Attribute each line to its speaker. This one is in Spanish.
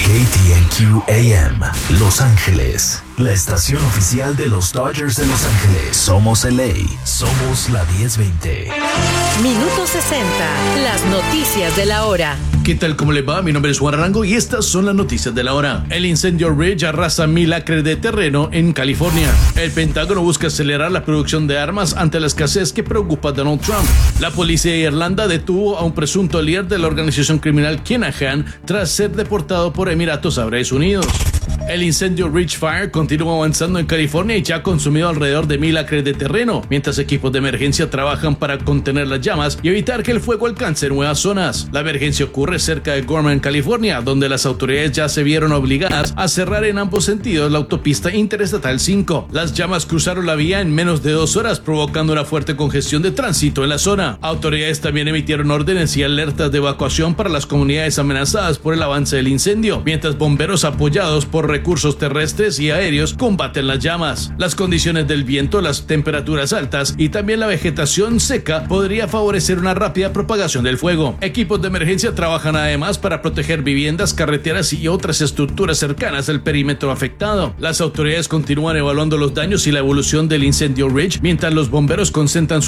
Speaker 1: KTNQ AM, Los Ángeles, la estación oficial de los Dodgers de Los Ángeles. Somos LA, somos la 1020.
Speaker 2: Minuto 60, las noticias de la hora.
Speaker 3: ¿Qué tal? ¿Cómo le va? Mi nombre es Juan Arango y estas son las noticias de la hora. El incendio Ridge arrasa 1000 acres de terreno en California. El Pentágono busca acelerar la producción de armas ante la escasez que preocupa a Donald Trump. La policía de Irlanda detuvo a un presunto líder de la organización criminal Kinahan tras ser deportado por Emiratos Árabes Unidos. El incendio Ridge Fire continúa avanzando en California y ya ha consumido alrededor de 1000 acres de terreno, mientras equipos de emergencia trabajan para contener las llamas y evitar que el fuego alcance nuevas zonas. La emergencia ocurre cerca de Gorman, California, donde las autoridades ya se vieron obligadas a cerrar en ambos sentidos la autopista Interestatal 5. Las llamas cruzaron la vía en menos de 2 horas, provocando una fuerte congestión de tránsito en la zona. Autoridades también emitieron órdenes y alertas de evacuación para las comunidades amenazadas por el avance del incendio, mientras bomberos apoyados por recursos terrestres y aéreos combaten las llamas. Las condiciones del viento, las temperaturas altas y también la vegetación seca podría favorecer una rápida propagación del fuego. Equipos de emergencia trabajan además para proteger viviendas, carreteras y otras estructuras cercanas al perímetro afectado. Las autoridades continúan evaluando los daños y la evolución del incendio Ridge, mientras los bomberos concentran